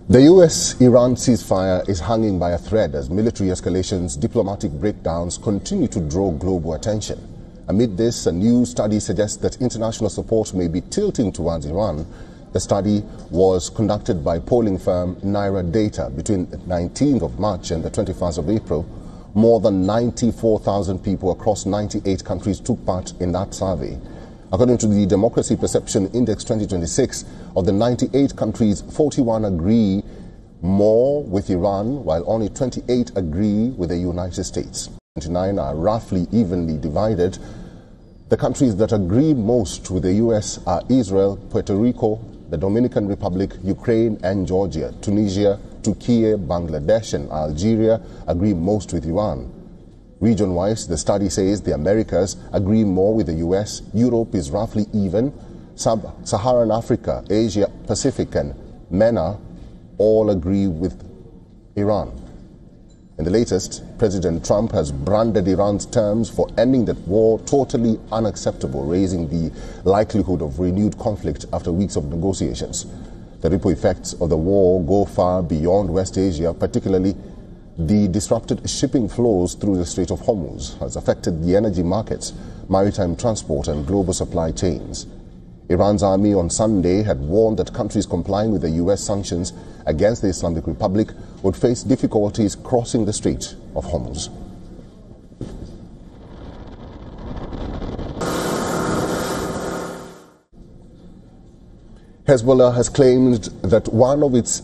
The US-Iran ceasefire is hanging by a thread as military escalations, diplomatic breakdowns continue to draw global attention. Amid this, a new study suggests that international support may be tilting towards Iran. The study was conducted by polling firm Naira Data between the 19th of March and the 21st of April. More than 94,000 people across 98 countries took part in that survey. According to the Democracy Perception Index 2026, of the 98 countries, 41 agree more with Iran, while only 28 agree with the United States. 29 are roughly evenly divided. The countries that agree most with the US are Israel, Puerto Rico, the Dominican Republic, Ukraine and Georgia. Tunisia, Turkey, Bangladesh and Algeria agree most with Iran. Region-wise, the study says the Americas agree more with the US, Europe is roughly even, Sub-Saharan Africa, Asia Pacific and MENA all agree with Iran. In the latest, President Trump has branded Iran's terms for ending that war totally unacceptable, raising the likelihood of renewed conflict after weeks of negotiations. The ripple effects of the war go far beyond West Asia, particularly the disrupted shipping flows through the Strait of Hormuz has affected the energy markets, maritime transport and global supply chains. Iran's army on Sunday had warned that countries complying with the US sanctions against the Islamic Republic would face difficulties crossing the Strait of Hormuz. Hezbollah has claimed that one of its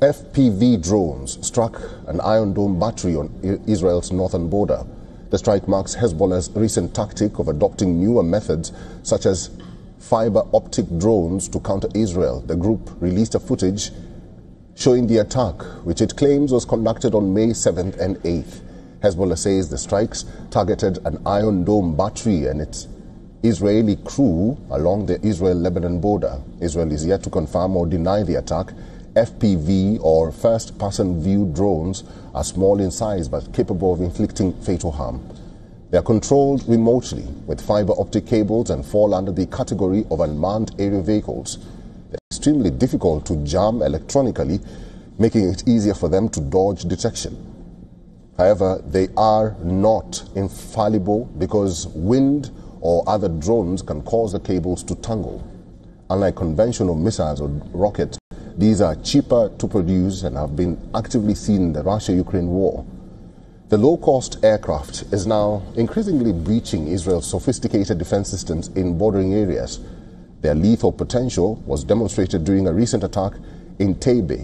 FPV drones struck an Iron Dome battery on Israel's northern border. The strike marks Hezbollah's recent tactic of adopting newer methods such as fiber optic drones to counter Israel. The group released a footage showing the attack, which it claims was conducted on May 7th and 8th. Hezbollah says the strikes targeted an Iron Dome battery and its Israeli crew along the Israel-Lebanon border. Israel is yet to confirm or deny the attack. FPV or first-person view drones are small in size but capable of inflicting fatal harm. They are controlled remotely with fiber optic cables and fall under the category of unmanned aerial vehicles. They're extremely difficult to jam electronically, making it easier for them to dodge detection. However, they are not infallible because wind or other drones can cause the cables to tangle. Unlike conventional missiles or rockets, these are cheaper to produce and have been actively seen in the Russia-Ukraine war. The low-cost aircraft is now increasingly breaching Israel's sophisticated defense systems in bordering areas. Their lethal potential was demonstrated during a recent attack in Taibe,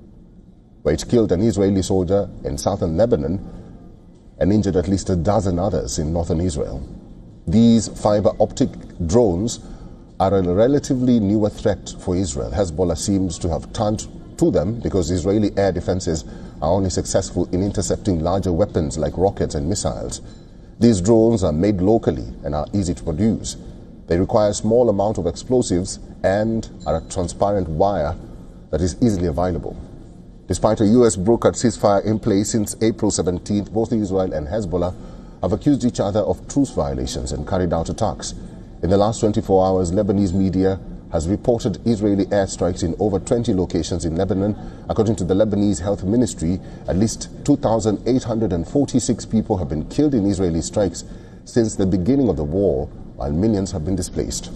where it killed an Israeli soldier in southern Lebanon and injured at least a dozen others in northern Israel. These fiber optic drones are a relatively newer threat for Israel. Hezbollah seems to have turned to them because Israeli air defenses are only successful in intercepting larger weapons like rockets and missiles. These drones are made locally and are easy to produce. They require a small amount of explosives and are a transparent wire that is easily available. Despite a US brokered ceasefire in place since April 17th, both Israel and Hezbollah have accused each other of truce violations and carried out attacks. In the last 24 hours, Lebanese media has reported Israeli airstrikes in over 20 locations in Lebanon. According to the Lebanese Health Ministry, at least 2,846 people have been killed in Israeli strikes since the beginning of the war, while millions have been displaced.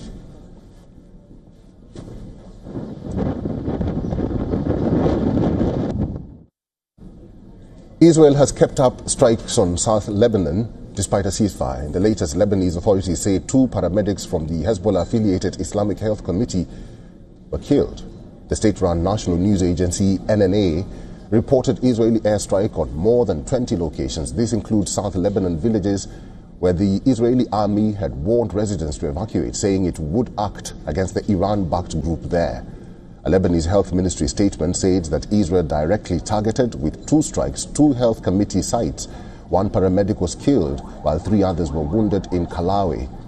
Israel has kept up strikes on South Lebanon despite a ceasefire. In the latest, Lebanese authorities say 2 paramedics from the Hezbollah-affiliated Islamic Health Committee were killed. The state-run national news agency NNA reported Israeli airstrike on more than 20 locations. This includes South Lebanon villages where the Israeli army had warned residents to evacuate, saying it would act against the Iran-backed group there. A Lebanese health ministry statement says that Israel directly targeted with 2 strikes 2 health committee sites. 1 paramedic was killed while 3 others were wounded in Kalawi.